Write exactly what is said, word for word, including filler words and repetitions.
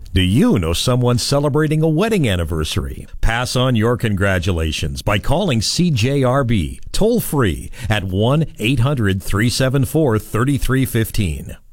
Do you know someone celebrating a wedding anniversary? Pass on your congratulations by calling C J R B toll free at one eight hundred three seven four three three one five.